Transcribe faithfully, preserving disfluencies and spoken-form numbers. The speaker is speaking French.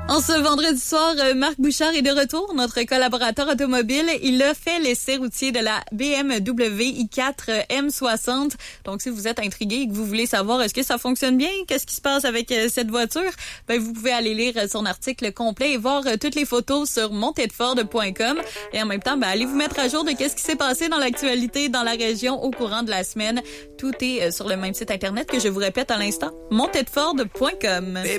En ce vendredi soir, Marc Bouchard est de retour, notre collaborateur automobile. Il a fait l'essai routier de la B M W i quatre M soixante. Donc, si vous êtes intrigué et que vous voulez savoir est-ce que ça fonctionne bien, qu'est-ce qui se passe avec cette voiture, ben vous pouvez aller lire son article complet et voir toutes les photos sur montedford point com. Et en même temps, ben allez vous mettre à jour de qu'est-ce qui s'est passé dans l'actualité dans la région au courant de la semaine. Tout est sur le même site internet que je vous répète à l'instant, montedford point com.